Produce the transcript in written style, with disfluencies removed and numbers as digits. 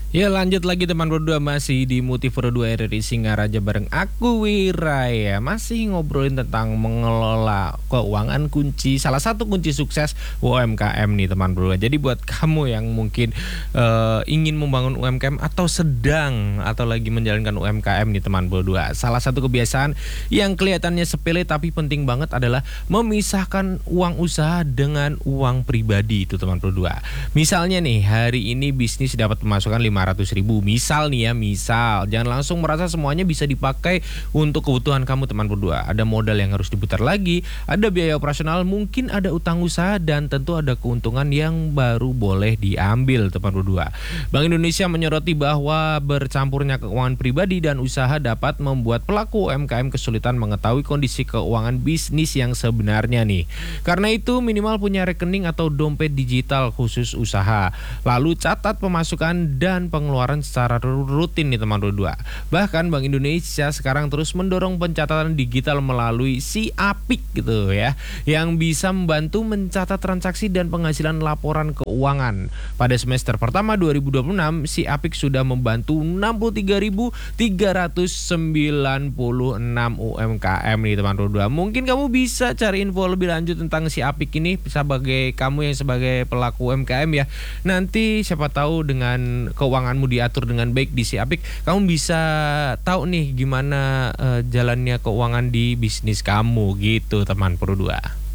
Ya lanjut lagi teman berdua masih di Motif Berdua RRI Singaraja bareng aku Wira ya. Masih ngobrolin tentang mengelola keuangan kunci, salah satu kunci sukses UMKM nih teman berdua. Jadi buat kamu yang mungkin ingin membangun UMKM atau sedang atau lagi menjalankan UMKM nih teman berdua. Salah satu kebiasaan yang kelihatannya sepele tapi penting banget adalah memisahkan uang usaha dengan uang pribadi itu teman berdua. Misalnya nih hari ini bisnis dapat pemasukan 500.000 misal nih ya, misal jangan langsung merasa semuanya bisa dipakai untuk kebutuhan kamu teman berdua. Ada modal yang harus diputar lagi, ada biaya operasional, mungkin ada utang usaha, dan tentu ada keuntungan yang baru boleh diambil teman berdua. Bank Indonesia menyoroti bahwa bercampurnya keuangan pribadi dan usaha dapat membuat pelaku UMKM kesulitan mengetahui kondisi keuangan bisnis yang sebenarnya nih. Karena itu minimal punya rekening atau dompet digital khusus usaha. Lalu catat pemasukan dan pengeluaran secara rutin nih teman berdua. Bahkan Bank Indonesia sekarang terus mendorong pencatatan digital melalui si Apik gitu ya, yang bisa membantu mencatat transaksi dan penghasilan laporan keuangan. Pada semester pertama 2026, si Apik sudah membantu 63.396 UMKM nih teman berdua. Mungkin kamu bisa cari info lebih lanjut tentang si Apik ini sebagai kamu yang sebagai pelaku UMKM ya. Nanti siapa tahu dengan keuanganmu diatur dengan baik di si Apik, kamu bisa tahu nih gimana jalannya keuangan di bisnis kamu gitu teman berdua.